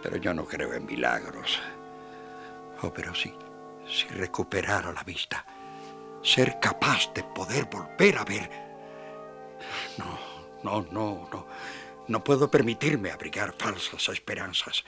Pero yo no creo en milagros. Oh, pero sí, si recuperara la vista, ser capaz de poder volver a ver. No puedo permitirme abrigar falsas esperanzas.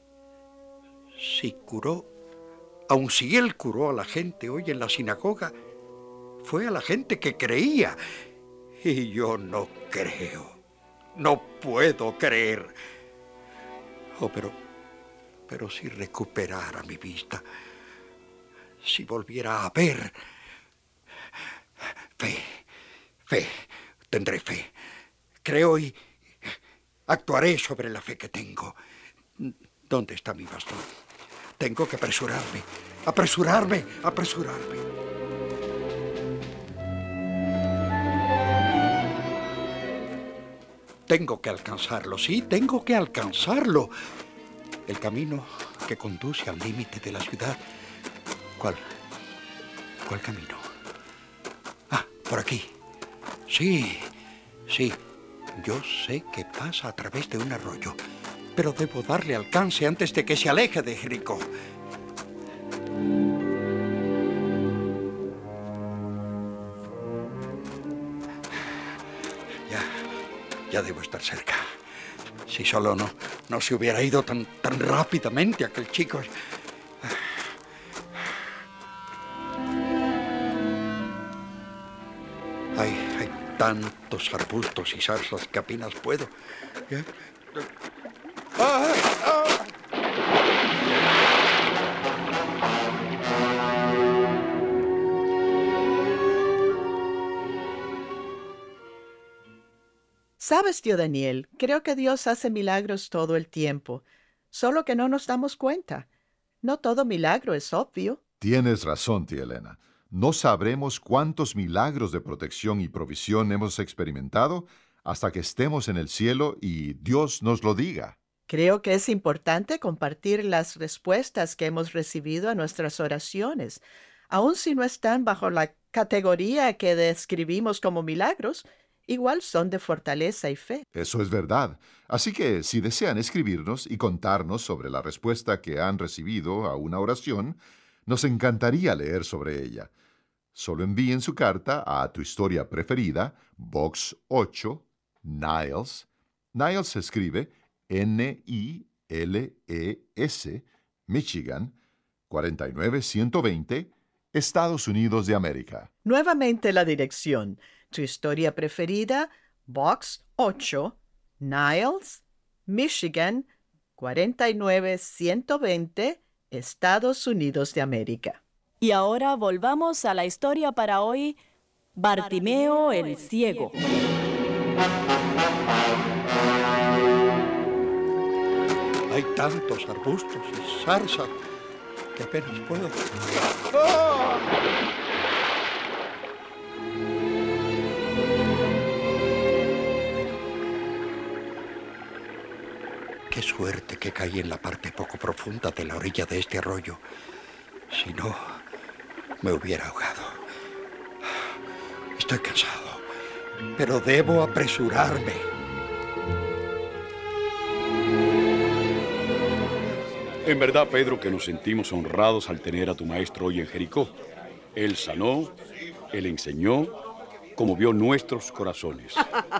Si curó, aun si él curó a la gente hoy en la sinagoga, fue a la gente que creía. Y yo no creo. No puedo creer. Oh, pero si recuperara mi vista, si volviera a ver. Fe, tendré fe. Creo y actuaré sobre la fe que tengo. ¿Dónde está mi bastón? Tengo que apresurarme. Tengo que alcanzarlo, sí, tengo que alcanzarlo. El camino que conduce al límite de la ciudad. ¿Cuál camino? Ah, por aquí. Sí. Yo sé que pasa a través de un arroyo, pero debo darle alcance antes de que se aleje de Jericó. Ya debo estar cerca. Si solo no se hubiera ido tan rápidamente aquel chico. Hay tantos arbustos y zarzas que apenas puedo. Sabes, tío Daniel, creo que Dios hace milagros todo el tiempo, solo que no nos damos cuenta. No todo milagro es obvio. Tienes razón, tía Elena. No sabremos cuántos milagros de protección y provisión hemos experimentado hasta que estemos en el cielo y Dios nos lo diga. Creo que es importante compartir las respuestas que hemos recibido a nuestras oraciones, aun si no están bajo la categoría que describimos como milagros. Igual son de fortaleza y fe. Eso es verdad. Así que si desean escribirnos y contarnos sobre la respuesta que han recibido a una oración, nos encantaría leer sobre ella. Solo envíen su carta a Tu Historia Preferida, Box 8, Niles. Niles se escribe Niles, Michigan, 49120, Estados Unidos de América. Nuevamente la dirección: Tu Historia Preferida, Box 8, Niles, Michigan, 49120, Estados Unidos de América. Y ahora volvamos a la historia para hoy, Bartimeo el Ciego. Hay tantos arbustos y zarzas que apenas puedo. ¡Oh! Qué suerte que caí en la parte poco profunda de la orilla de este arroyo. Si no, me hubiera ahogado. Estoy cansado, pero debo apresurarme. En verdad, Pedro, que nos sentimos honrados al tener a tu maestro hoy en Jericó. Él sanó, él enseñó, conmovió nuestros corazones.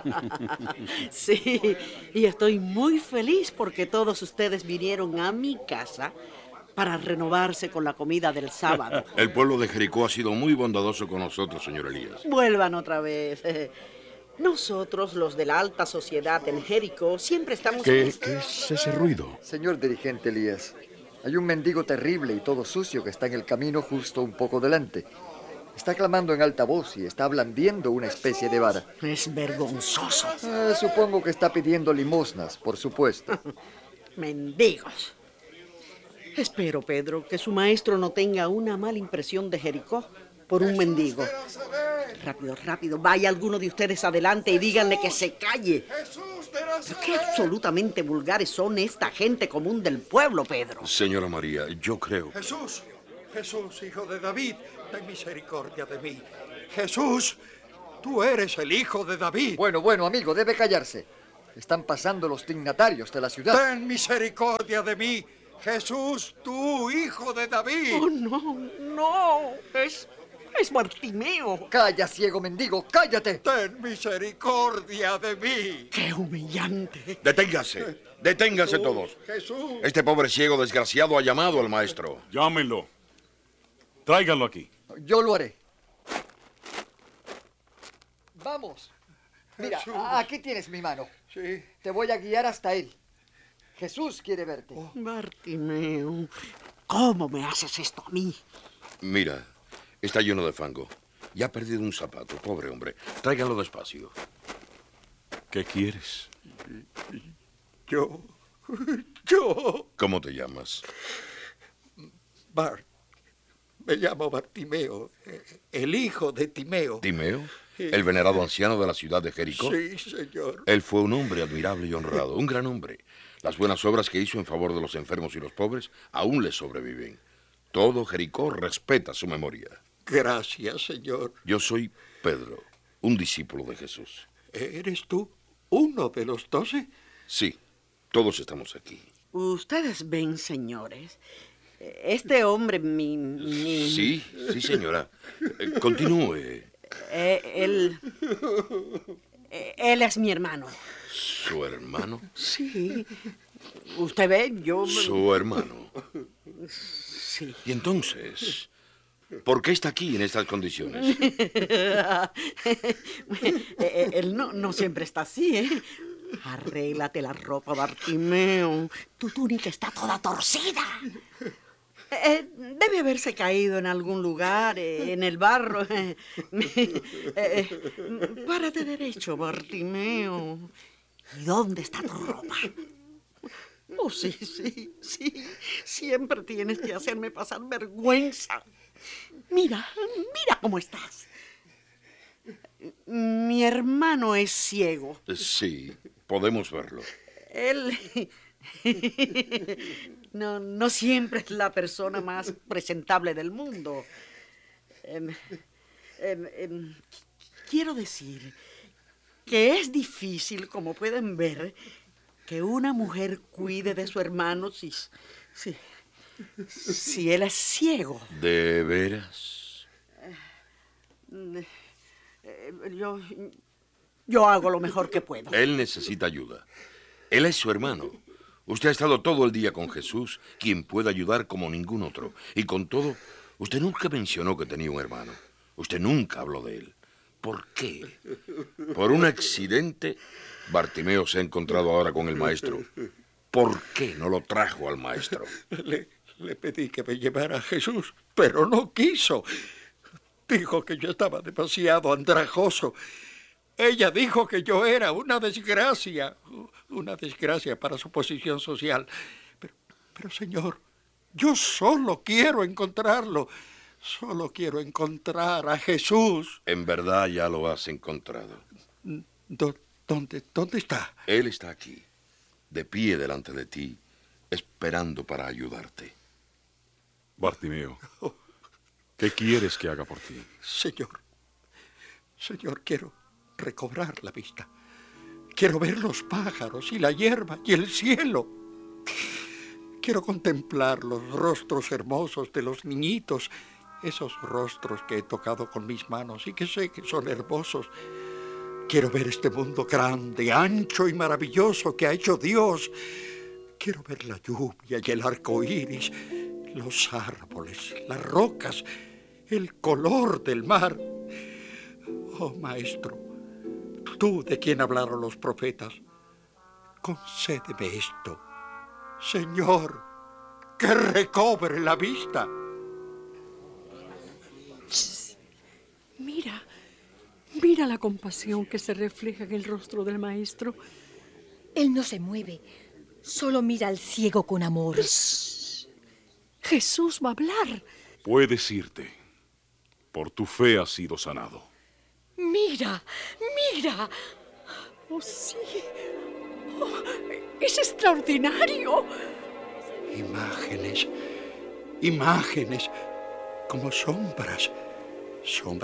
Sí, y estoy muy feliz porque todos ustedes vinieron a mi casa para renovarse con la comida del sábado. El pueblo de Jericó ha sido muy bondadoso con nosotros, señor Elías. Vuelvan otra vez. Nosotros, los de la alta sociedad en Jericó, siempre estamos... ¿Qué es ese ruido? Señor dirigente Elías, hay un mendigo terrible y todo sucio que está en el camino justo un poco delante. Está clamando en alta voz y está blandiendo una especie de vara. Es vergonzoso. Supongo que está pidiendo limosnas, por supuesto. Mendigos. Espero, Pedro, que su maestro no tenga una mala impresión de Jericó por un mendigo. Rápido, vaya alguno de ustedes adelante y díganle que se calle. ¿Pero qué absolutamente vulgares son esta gente común del pueblo, Pedro? Señora María, yo creo... Jesús, hijo de David, ten misericordia de mí. Jesús, tú eres el hijo de David. Bueno, amigo, debe callarse. Están pasando los dignatarios de la ciudad. Ten misericordia de mí, Jesús, tú, hijo de David. Oh, no. Es Bartimeo. ¡Calla, ciego mendigo! ¡Cállate! Ten misericordia de mí. ¡Qué humillante! Deténganse todos. Jesús. Este pobre ciego desgraciado ha llamado al maestro. Llámenlo. Tráiganlo aquí. Yo lo haré. Vamos. Mira, Jesús. aquí tienes mi mano. Sí. Te voy a guiar hasta él. Jesús quiere verte. Bartimeo, ¿cómo me haces esto a mí? Mira, está lleno de fango. Ya ha perdido un zapato, pobre hombre. Tráiganlo despacio. ¿Qué quieres? Yo. ¿Cómo te llamas? Me llamo Bartimeo, el hijo de Timeo. ¿Timeo? ¿El venerado anciano de la ciudad de Jericó? Sí, señor. Él fue un hombre admirable y honrado, un gran hombre. Las buenas obras que hizo en favor de los enfermos y los pobres aún le sobreviven. Todo Jericó respeta su memoria. Gracias, señor. Yo soy Pedro, un discípulo de Jesús. ¿Eres tú uno de los 12? Sí, todos estamos aquí. Ustedes ven, señores. Este hombre, Sí, señora. Continúe. Él es mi hermano. ¿Su hermano? Sí. Usted ve, yo... Su hermano. Sí. Y entonces, ¿por qué está aquí en estas condiciones? Él no siempre está así, ¿eh? Arréglate la ropa, Bartimeo. Tu túnica está toda torcida. Debe haberse caído en algún lugar, en el barro. Párate derecho, Bartimeo. ¿Y dónde está tu ropa? Oh, sí. Siempre tienes que hacerme pasar vergüenza. Mira cómo estás. Mi hermano es ciego. Sí, podemos verlo. Él no siempre es la persona más presentable del mundo. Quiero decir que es difícil, como pueden ver, que una mujer cuide de su hermano si él es ciego. ¿De veras? Yo hago lo mejor que puedo. Él necesita ayuda. Él es su hermano. Usted ha estado todo el día con Jesús, quien puede ayudar como ningún otro. Y con todo, usted nunca mencionó que tenía un hermano. Usted nunca habló de él. ¿Por qué? Por un accidente, Bartimeo se ha encontrado ahora con el maestro. ¿Por qué no lo trajo al maestro? Le pedí que me llevara a Jesús, pero no quiso. Dijo que yo estaba demasiado andrajoso. Ella dijo que yo era una desgracia para su posición social. Pero señor, yo solo quiero encontrarlo. Solo quiero encontrar a Jesús. En verdad ya lo has encontrado. ¿Dónde está? Él está aquí, de pie delante de ti, esperando para ayudarte. Bartimeo, ¿qué quieres que haga por ti? Señor, quiero recobrar la vista. Quiero ver los pájaros y la hierba y el cielo. Quiero contemplar los rostros hermosos de los niñitos, esos rostros que he tocado con mis manos y que sé que son hermosos. Quiero ver este mundo grande, ancho y maravilloso que ha hecho Dios. Quiero ver la lluvia y el arco iris, los árboles, las rocas, el color del mar. Oh, maestro, tú de quien hablaron los profetas, concédeme esto. Señor, que recobre la vista. Mira la compasión que se refleja en el rostro del maestro. Él no se mueve, solo mira al ciego con amor. Jesús va a hablar. Puedes irte. Por tu fe has sido sanado. Mira. Oh, sí. Oh, es extraordinario. Imágenes, como sombras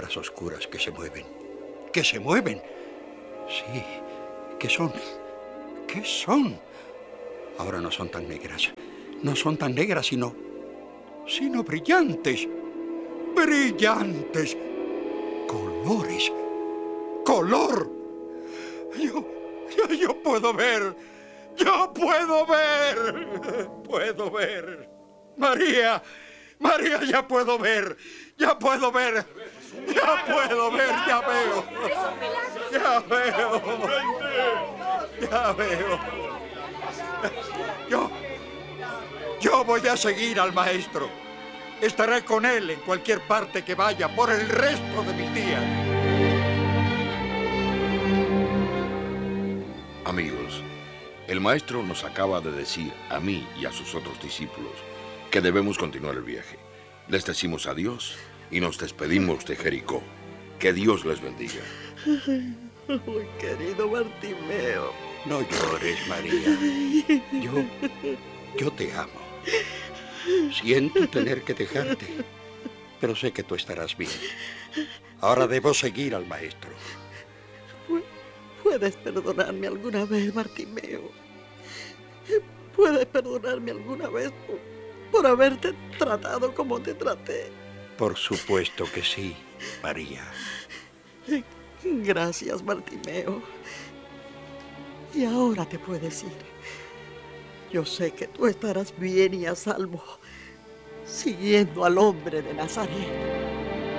oscuras que se mueven. Sí, que son ¿Qué son? Ahora no son tan negras. No son tan negras, sino brillantes. Brillantes. Colores. ¡Color! Yo puedo ver. ¡Yo puedo ver! ¡Puedo ver! ¡María! ¡María, ya puedo ver! ¡Ya puedo ver! ¡Ya puedo ver! ¡Ya veo! ¡Ya veo! ¡Ya veo! Yo voy a seguir al maestro. Estaré con él en cualquier parte que vaya por el resto de mis días. Amigos, el maestro nos acaba de decir a mí y a sus otros discípulos que debemos continuar el viaje. Les decimos adiós y nos despedimos de Jericó. Que Dios les bendiga. Muy querido Bartimeo. No llores, María. Yo te amo. Siento tener que dejarte, pero sé que tú estarás bien. Ahora debo seguir al maestro. ¿Puedes perdonarme alguna vez, Bartimeo? ¿Puedes perdonarme alguna vez por haberte tratado como te traté? Por supuesto que sí, María. Gracias, Bartimeo. Y ahora te puedes ir. Yo sé que tú estarás bien y a salvo, siguiendo al hombre de Nazaret.